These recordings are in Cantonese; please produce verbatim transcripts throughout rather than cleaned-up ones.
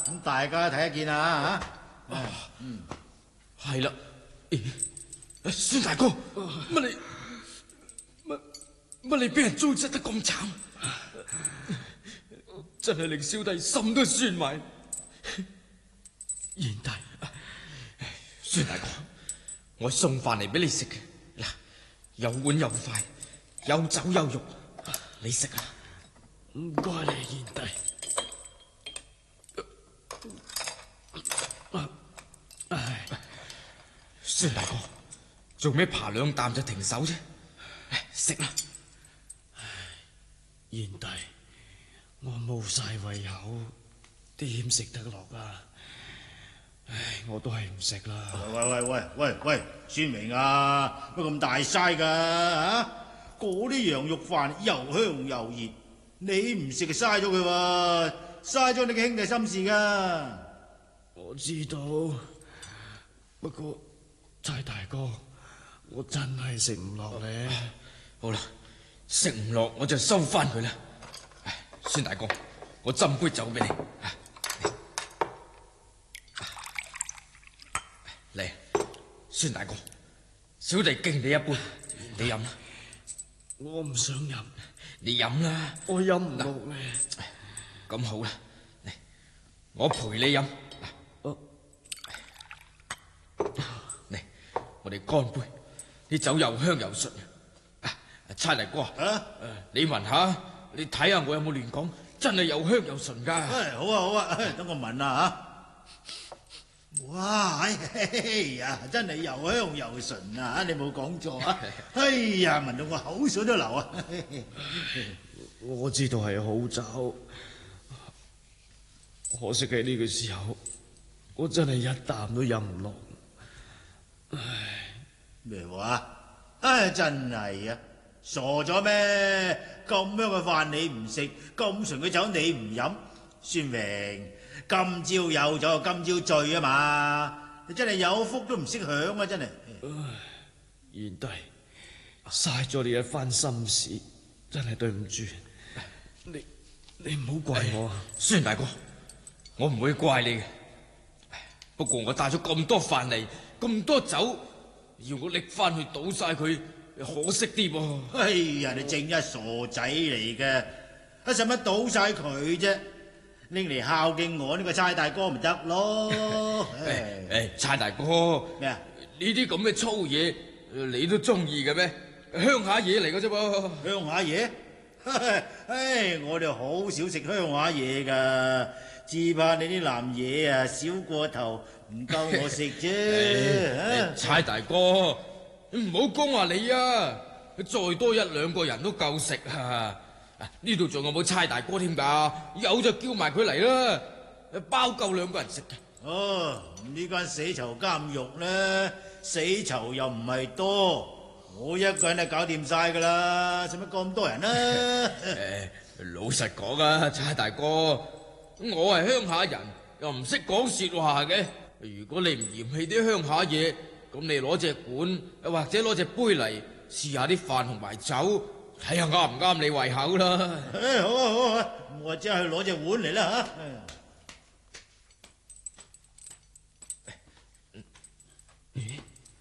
咁大家睇得見啊吓。 嗯，係啦。咦，孫大哥，乜你乜乜你俾人糟質得咁慘，真係令小弟心都酸埋。賢弟，孫大哥，我送飯嚟俾你食嘅，嗱，有碗有筷，有酒有肉，你食啊！ 唔該你，賢弟。唉， 孫大哥，做咩扒兩啖就停手啫？食啦！ 賢弟，我冇晒胃口，點食得落啊？唉，我都係唔食啦。 喂喂喂喂喂，孫明啊，乜咁大嘥噶吓？嗰啲羊肉飯又香又熱，你唔食就嘥咗佢喎，嘥咗你嘅兄弟心事噶。 我知道，不過差大哥，我真係食唔落咧。 好啦，食唔落我就收翻佢啦。孫大哥，我斟杯酒俾你。嚟，孫大哥，小弟敬你一杯，你飲啦。 我唔想飲， 你飲啦。 我飲唔落咧。 咁好啦，嚟，我陪你飲。嚟，我哋乾杯，啲酒又香又順。差大哥，啊，你聞下，你睇下我有冇亂講，真係又香又順噶。 唉，好啊好啊，等我聞下吓。哇，哎呀，真係又香又順啊！你冇講錯啊！哎呀，聞到我口水都流啊！ 我知道係好酒，可惜喺呢個時候，我真係一啖都飲唔落。唉， 咩話？唉，真係啊！傻咗咩？咁樣嘅飯你唔食，咁純嘅酒你唔飲，孫明。今朝有酒，今朝醉啊嘛！你真係有福都唔識享啊！真係。 唉，賢弟，嘥咗你一番心思，真係對唔住。你你唔好怪我啊， 孫大哥，我唔會怪你嘅。不過我帶咗咁多飯嚟，咁多酒，要我拎翻去倒晒佢，可惜啲噃。 哎呀，你正一傻仔嚟嘅，啊使乜倒晒佢啫？拎嚟孝敬我呢個差大哥咪得咯。 誒誒，差大哥， 咩啊？ 呢啲咁嘅粗嘢，你都中意嘅咩？鄉下嘢嚟嘅啫噃。 鄉下嘢？唉，我哋好少食鄉下嘢噶，只怕你啲南嘢啊少過頭，唔夠我食啫。 差大哥，唔好講話你啊，再多一兩個人都夠食啊！呢度仲有冇差大哥添㗎？有就叫埋佢嚟啦，包夠兩個人食嘅。 哦，呢間死囚監獄咧，死囚又唔係多，我一個人就搞掂晒㗎啦，使乜咁多人啊？ 誒，老實講啊，差大哥，我係鄉下人，又唔識講説話嘅。如果你唔嫌棄啲鄉下嘢，咁你攞隻碗，或者攞隻杯嚟試下啲飯同埋酒。睇下啱唔啱你胃口啦。 誒，好啊好啊，我即係攞隻碗嚟啦吓。咦？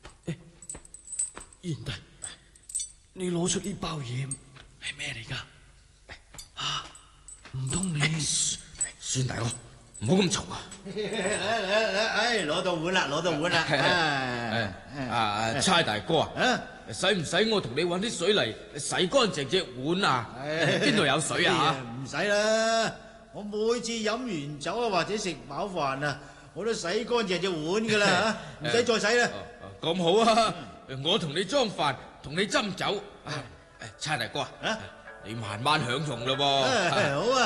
賢弟，你攞出呢包嘢係咩嚟噶？啊，唔通你？ 孫大哥，唔好咁嘈啊！ 誒，攞到碗啦，攞到碗啦。 誒，啊，差大哥啊！使唔使我同你搵啲水嚟洗乾淨隻碗啊？邊度有水啊？ 唔使啦，我每次飲完酒啊，或者食飽飯啊，我都洗乾淨隻碗噶啦，唔使再洗啦。 咁好啊！我同你裝飯，同你斟酒。差大哥啊，你慢慢享用咯噃。 好啊。